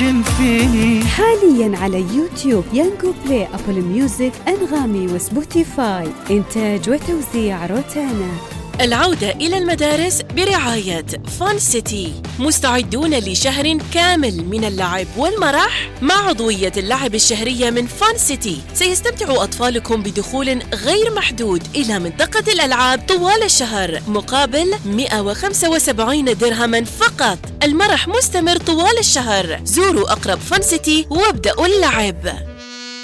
فيني. حاليا على يوتيوب يانجو بلاي، أبل ميوزك، أنغامي وسبوتيفاي. إنتاج وتوزيع روتانا. العودة إلى المدارس برعاية فان سيتي. مستعدون لشهر كامل من اللعب والمرح مع عضوية اللعب الشهرية من فان سيتي. سيستمتع أطفالكم بدخول غير محدود إلى منطقة الألعاب طوال الشهر مقابل 175 درهما فقط. المرح مستمر طوال الشهر. زوروا أقرب فان سيتي وابدأوا اللعب.